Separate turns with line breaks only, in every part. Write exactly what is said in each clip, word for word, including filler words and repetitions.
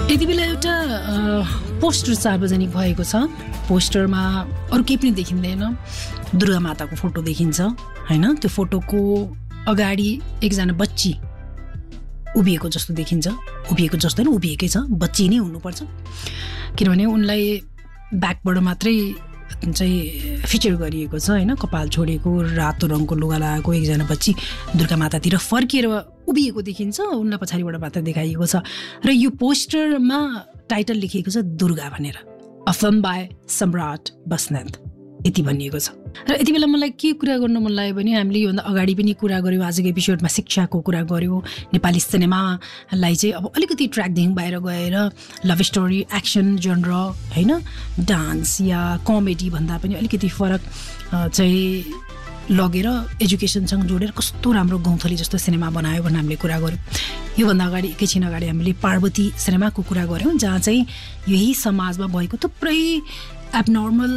यति बेला एउटा पोस्टर सार्वजनिक भएको छ। पोस्टरमा अरू केही पनि देखिँदैन, दुर्गा माताको फोटो देखिन्छ हैन। त्यो फोटोको अगाडि एकजना बच्ची उभिएको जस्तो देखिन्छ। उभिएको जस्तो हैन, उभिएकै छ, बच्ची नै हुनुपर्छ, किनभने उनलाई ब्याकबाट मात्रै चाहिँ फिचर गरिएको छ हैन। कपाल छोडेको, रातो रङको लुगा लगाएको एकजना बच्ची दुर्गा मातातिर फर्किएर उभिएको देखिन्छ। उनलाई पछाडिबाट मात्र देखाइएको छ र यो पोस्टरमा टाइटल लेखिएको छ दुर्गा भनेर, अ फिल्म बाय सम्राट बस्नेत यति भनिएको छ। र यति बेला मलाई के कुरा गर्नु मन लाग्यो भने हामीले योभन्दा अगाडि पनि कुरा गऱ्यौँ, आजको एपिसोडमा शिक्षाको कुरा गऱ्यौँ। नेपाली सिनेमालाई चाहिँ अब अलिकति ट्र्याकदेखि बाहिर गएर लभ स्टोरी, एक्सन जनर हैन, डान्स या कमेडी भन्दा पनि अलिकति फरक चाहिँ लगेर एजुकेसनसँग जोडेर कस्तो राम्रो गौँथली जस्तो सिनेमा बनायो भनेर हामीले कुरा गऱ्यौँ। योभन्दा अगाडि एकैछिन अगाडि हामीले पार्वती सिनेमाको कुरा गऱ्यौँ, जहाँ चाहिँ यही समाजमा भएको थुप्रै एबनर्मल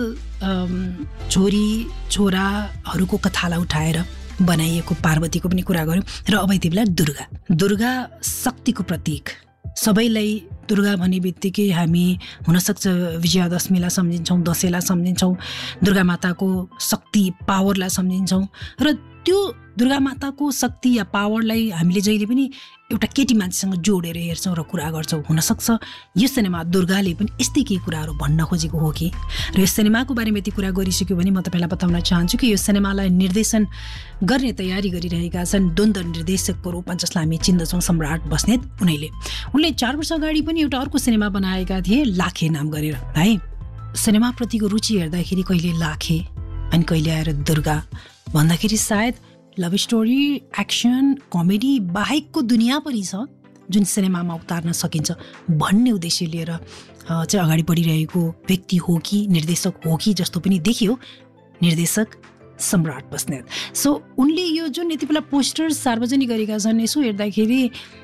छोरी छोराहरूको कथालाई उठाएर बनाइएको पार्वतीको पनि कुरा गऱ्यौँ। र अब यति बेला दुर्गा दुर्गा शक्तिको प्रतीक। सबैलाई दुर्गा भन्ने बित्तिकै हामी हुनसक्छ विजयादशमीलाई सम्झिन्छौँ, दसैँलाई सम्झिन्छौँ, दुर्गा माताको शक्ति पावरलाई सम्झिन्छौँ। र त्यो दुर्गा माताको शक्ति या पावरलाई हामीले जहिले पनि एउटा केटी मान्छेसँग जोडेर हेर्छौँ र कुरा गर्छौँ। हुनसक्छ यो सिनेमा दुर्गाले पनि यस्तै केही कुराहरू भन्न खोजेको हो कि। र यो सिनेमाको बारेमा यति कुरा गरिसक्यो भने म तपाईँलाई बताउन चाहन्छु कि यो सिनेमालाई निर्देशन गर्ने तयारी गरिरहेका छन् द्वन्द्व निर्देशकको रूपमा, जसलाई हामी चिन्दछौँ सम्राट बस्नेत। उनीले उनले चार वर्ष अगाडि पनि एउटा अर्को सिनेमा बनाएका थिए लाखे नाम गरेर है। सिनेमाप्रतिको रुचि हेर्दाखेरि कहिले लाखे अनि कहिले आएर दुर्गा भन्दाखेरि सायद लभ स्टोरी, एक्सन, कमेडी बाहेकको दुनियाँ पनि छ जुन सिनेमामा उतार्न सकिन्छ भन्ने उद्देश्य लिएर चाहिँ अगाडि बढिरहेको व्यक्ति हो कि निर्देशक हो कि जस्तो पनि देखियो निर्देशक सम्राट बस्नेत। सो उनले यो जुन यति बेला पोस्टर सार्वजनिक गरेका छन्, यसो हेर्दाखेरि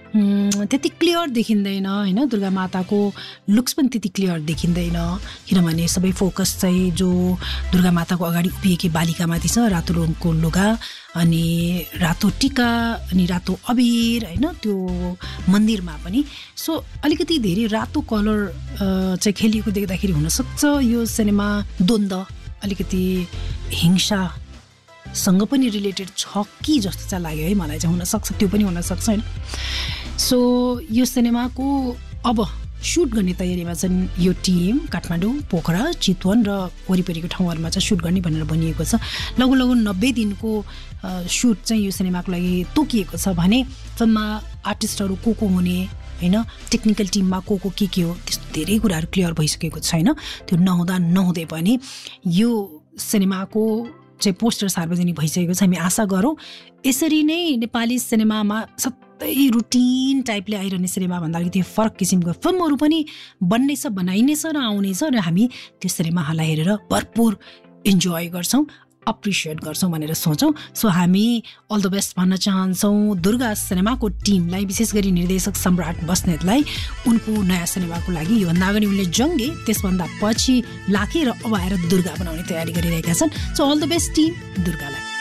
त्यति क्लियर देखिँदैन हैन। दुर्गा माताको लुक्स पनि त्यति क्लियर देखिँदैन, किनभने सबै फोकस चाहिँ जो दुर्गा माताको अगाडि उभिएकी बालिकामाथि छ। रातो रङको लुगा अनि रातो टिका अनि रातो अबिर हैन, त्यो मन्दिरमा पनि। सो अलिकति धेरै रातो कलर चाहिँ खेलिएको देख्दाखेरि हुनसक्छ यो सिनेमा द्वन्द्व, अलिकति हिंसा सँग पनि रिलेटेड छ कि जस्तो चाहिँ लाग्यो है मलाई चाहिँ। हुनसक्छ त्यो पनि हुनसक्छ होइन। सो यो सिनेमाको अब सुट गर्ने तयारीमा चाहिँ यो टिम काठमाडौँ, पोखरा, चितवन र वरिपरिको ठाउँहरूमा चाहिँ सुट गर्ने भनेर भनिएको छ। लगभग लगभग नब्बे दिनको सुट चाहिँ यो सिनेमाको लागि तोकिएको छ भने फिल्ममा आर्टिस्टहरू को को हुने हैन, टेक्निकल टिममा को को के के हो त्यस्तो धेरै कुराहरू क्लियर भइसकेको छैन। त्यो नहुँदा नहुँदै पनि यो सिनेमाको चाहिँ पोस्टर सार्वजनिक भइसकेको छ। हामी आशा गरौँ यसरी नै नेपाली सिनेमामा सधैँ रुटिन टाइपले आइरहने सिनेमाभन्दा अलिकति फरक किसिमको फिल्महरू पनि बन्नेछ, बनाइनेछ र आउनेछ र हामी त्यो सिनेमाहरूलाई हेरेर भरपुर इन्जोय गर्छौँ, अप्रिसिएट गर्छौँ भनेर सोचौँ। सो हामी अल द बेस्ट भन्न चाहन्छौँ दुर्गा सिनेमाको टिमलाई, विशेष गरी निर्देशक सम्राट बस्नेतलाई उनको नयाँ सिनेमाको लागि। योभन्दा अगाडि उनले जङ्गे, त्यसभन्दा पछि लाखे र अब आएर दुर्गा बनाउने तयारी गरिरहेका छन्। So all the best team दुर्गालाई।